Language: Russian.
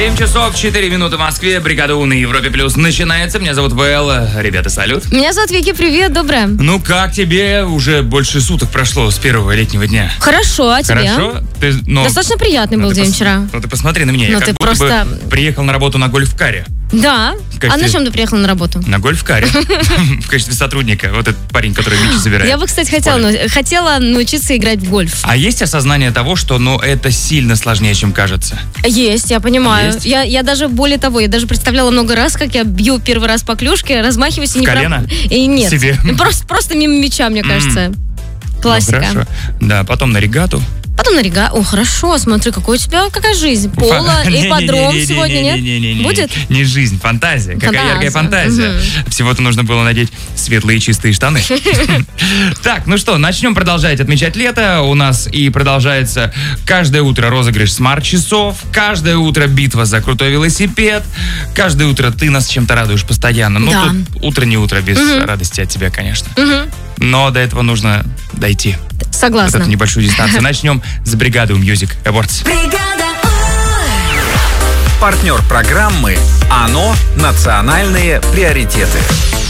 7 часов 4 минуты в Москве. Бригада У на Европе Плюс начинается. Меня зовут ВЛ. Ребята, салют. Меня зовут Вики, привет, доброе. Ну как тебе? Уже больше суток прошло с первого летнего дня. Хорошо, а тебе? Хорошо? Достаточно приятный был день вчера. Ну ты посмотри на меня. Ну, Я ты как будто просто... бы приехал на работу на гольф-каре. Да. А на чем ты приехал на работу? На гольф-каре. В качестве сотрудника. Вот этот парень, который мячи забирает. Я бы, кстати, хотела научиться играть в гольф. А есть осознание того, что это сильно сложнее, чем кажется? Есть, я понимаю. Есть? Я даже, более того, я даже представляла много раз, как я бью первый раз по клюшке, размахиваюсь и не... колено? И нет. Себе? Просто мимо мяча, мне кажется. Классика. Ну, хорошо. Да, потом на регату. Потом на рега. О, хорошо, смотри, какая жизнь. Поло, ипподром сегодня, нет? Будет? Не жизнь, фантазия. Какая яркая фантазия. Всего-то нужно было надеть светлые чистые штаны. Так, ну что, начнем продолжать отмечать лето. У нас и продолжается каждое утро розыгрыш смарт-часов, каждое утро битва за крутой велосипед, каждое утро ты нас чем-то радуешь постоянно. Ну, тут утро не утро без радости от тебя, конечно. Но до этого нужно дойти. Согласна. Вот эту небольшую дистанцию. Начнем с бригады Music Awards. Партнер программы «АНО. Национальные приоритеты».